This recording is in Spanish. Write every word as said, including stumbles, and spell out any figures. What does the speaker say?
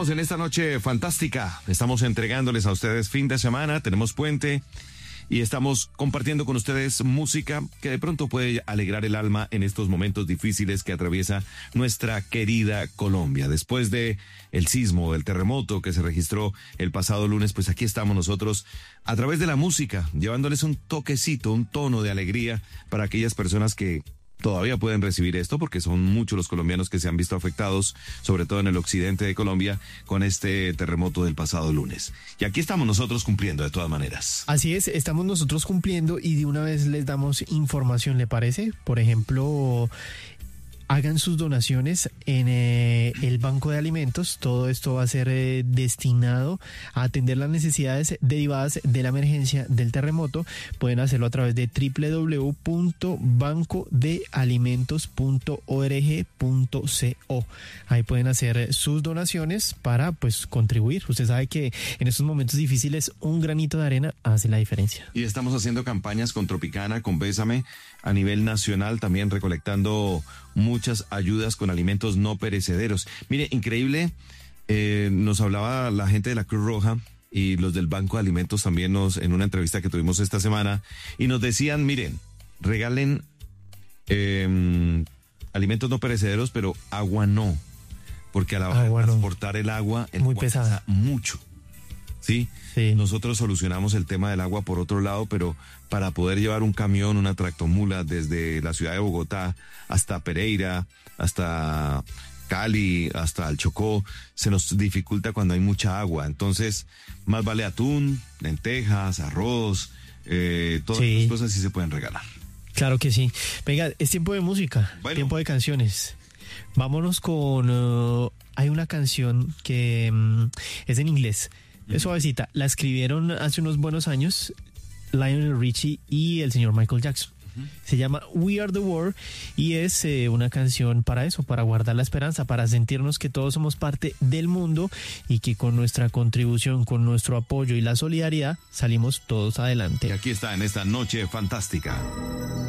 estamos en esta noche fantástica. Estamos entregándoles a ustedes fin de semana, tenemos puente y estamos compartiendo con ustedes música que de pronto puede alegrar el alma en estos momentos difíciles que atraviesa nuestra querida Colombia. Después de el sismo, del terremoto que se registró el pasado lunes, pues aquí estamos nosotros a través de la música, llevándoles un toquecito, un tono de alegría para aquellas personas que todavía pueden recibir esto, porque son muchos los colombianos que se han visto afectados, sobre todo en el occidente de Colombia, con este terremoto del pasado lunes. Y aquí estamos nosotros cumpliendo de todas maneras. Así es, estamos nosotros cumpliendo y de una vez les damos información, ¿le parece? Por ejemplo, hagan sus donaciones en eh, el Banco de Alimentos. Todo esto va a ser eh, destinado a atender las necesidades derivadas de la emergencia del terremoto. Pueden hacerlo a través de doble u doble u doble u punto banco de alimentos punto org punto co. Ahí pueden hacer sus donaciones para pues contribuir. Usted sabe que en estos momentos difíciles un granito de arena hace la diferencia. Y estamos haciendo campañas con Tropicana, con Bésame, a nivel nacional, también recolectando muchas ayudas con alimentos no perecederos. Mire, increíble, eh, nos hablaba la gente de la Cruz Roja y los del Banco de Alimentos también nos, en una entrevista que tuvimos esta semana, y nos decían, miren, regalen eh, alimentos no perecederos, pero agua no, porque a la hora de transportar no. el agua, el muy agua pesada, pesa mucho. ¿Sí? Sí. Nosotros solucionamos el tema del agua por otro lado, pero para poder llevar un camión, una tractomula desde la ciudad de Bogotá hasta Pereira, hasta Cali, hasta el Chocó, se nos dificulta cuando hay mucha agua. Entonces, más vale atún, lentejas, arroz, eh, todas sí. las cosas sí se pueden regalar. Claro que sí. Venga, es tiempo de música, bueno. tiempo de canciones. Vámonos con... Uh, hay una canción que um, es en inglés. Es suavecita, la escribieron hace unos buenos años Lionel Richie y el señor Michael Jackson. Uh-huh. Se llama We Are the World y es eh, una canción para eso, para guardar la esperanza, para sentirnos que todos somos parte del mundo y que con nuestra contribución, con nuestro apoyo y la solidaridad salimos todos adelante. Y aquí está en esta noche fantástica.